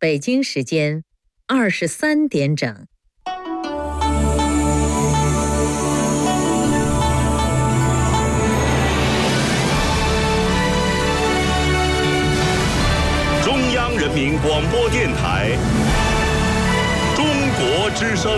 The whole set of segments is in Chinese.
北京时间23点整。 中央人民广播电台中国之声。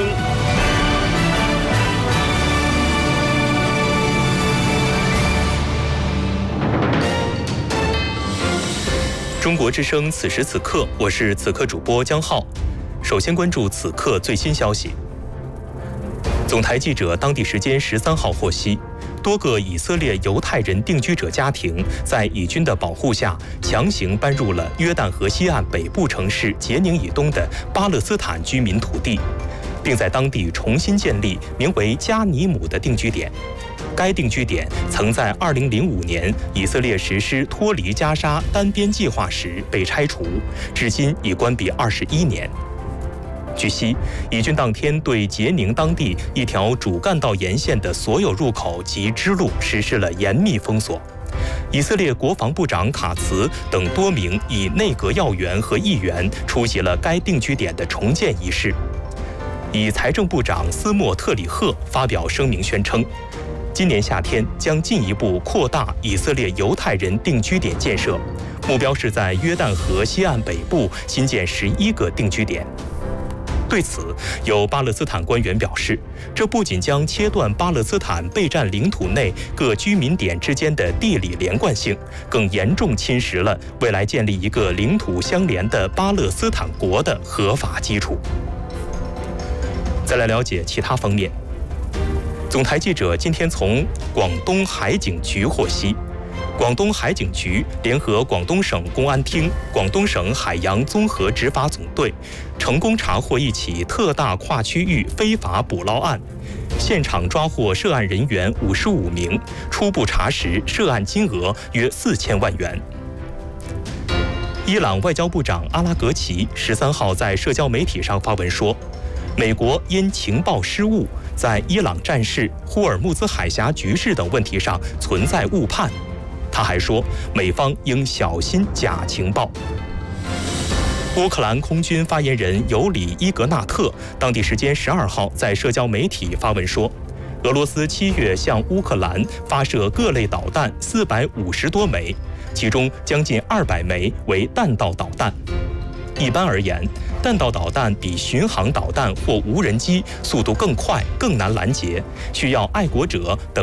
中国之声，此时此刻，我是此刻主播江浩。首先关注此刻最新消息。总台记者当地时间13号获悉，多个以色列犹太人定居者家庭在以军的保护下，强行搬入了约旦河西岸北部城市杰宁以东的巴勒斯坦居民土地，并在当地重新建立名为加尼姆的定居点。该定居点曾在2005年以色列实施脱离加沙单边计划时被拆除，至今已关闭21年。据悉，以军当天对杰宁当地一条主干道沿线的所有入口及支路实施了严密封锁。以色列国防部长卡茨等多名以内阁要员和议员出席了该定居点的重建仪式。以财政部长斯莫特里赫发表声明宣称，今年夏天将进一步扩大以色列犹太人定居点建设，目标是在约旦河西岸北部新建11个定居点。对此，有巴勒斯坦官员表示，这不仅将切断巴勒斯坦备战领土内各居民点之间的地理连贯性，更严重侵蚀了未来建立一个领土相连的巴勒斯坦国的合法基础。再来了解其他方面。总台记者今天从广东海警局获悉，广东海警局联合广东省公安厅、广东省海洋综合执法总队，成功查获一起特大跨区域非法捕捞案，现场抓获涉案人员55名，初步查实涉案金额约4000万元。伊朗外交部长阿拉格齐13号在社交媒体上发文说，美国因情报失误，在伊朗战事、呼尔木兹海峡局势等问题上存在误判。他还说，美方应小心假情报。乌克兰空军发言人尤里伊格纳特当地时间12号在社交媒体发文说，俄罗斯7月向乌克兰发射各类导弹450多枚，其中将近200枚为弹道导弹。一般而言，弹道导弹比巡航导弹或无人机速度更快、更难拦截，需要爱国者等